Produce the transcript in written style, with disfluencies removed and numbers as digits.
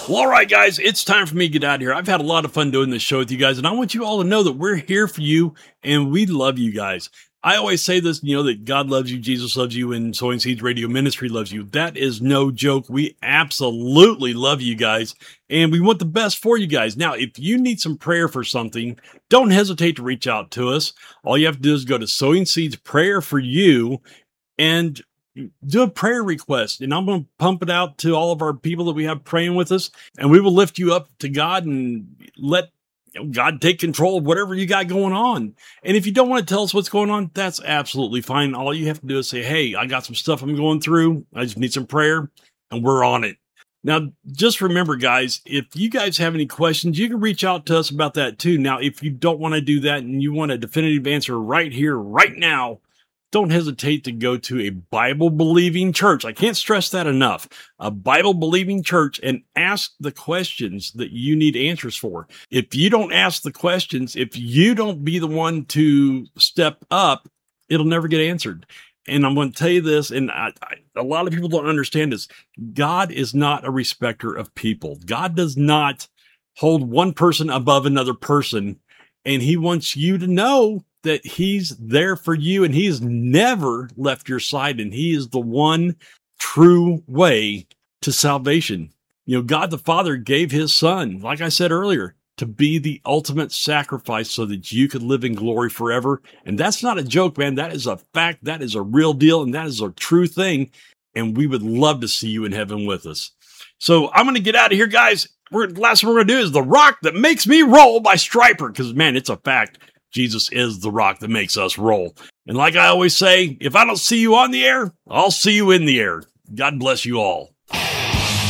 Well, all right, guys, it's time for me to get out of here. I've had a lot of fun doing this show with you guys, and I want you all to know that we're here for you, and we love you guys. I always say this, that God loves you, Jesus loves you, and Sowing Seeds Radio Ministry loves you. That is no joke. We absolutely love you guys, and we want the best for you guys. Now, if you need some prayer for something, don't hesitate to reach out to us. All you have to do is go to Sowing Seeds Prayer for You and do a prayer request, and I'm going to pump it out to all of our people that we have praying with us, and we will lift you up to God and let God take control of whatever you got going on. And if you don't want to tell us what's going on, that's absolutely fine. All you have to do is say, hey, I got some stuff I'm going through. I just need some prayer, and we're on it. Now, just remember, guys, if you guys have any questions, you can reach out to us about that too. Now, if you don't want to do that and you want a definitive answer right here, right now, don't hesitate to go to a Bible-believing church. I can't stress that enough. A Bible-believing church, and ask the questions that you need answers for. If you don't ask the questions, if you don't be the one to step up, it'll never get answered. And I'm going to tell you this, and a lot of people don't understand this. God is not a respecter of people. God does not hold one person above another person, and he wants you to know that he's there for you, and he's never left your side, and he is the one true way to salvation. God the Father gave his son, like I said earlier, to be the ultimate sacrifice so that you could live in glory forever. And that's not a joke, man. That is a fact. That is a real deal, and that is a true thing. And we would love to see you in heaven with us. So I'm going to get out of here, guys. Last thing we're going to do is The Rock That Makes Me Roll by Stryper, because, man, it's a fact. Jesus is the rock that makes us roll. And like I always say, if I don't see you on the air, I'll see you in the air. God bless you all.